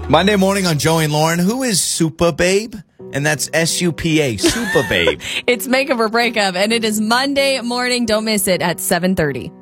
Monday morning on Joey and Lauren. Who is Supa Babe? And that's S-U-P-A, Supa Babe. It's Make Up or Break Up, and it is Monday morning. Don't miss it at 7:30.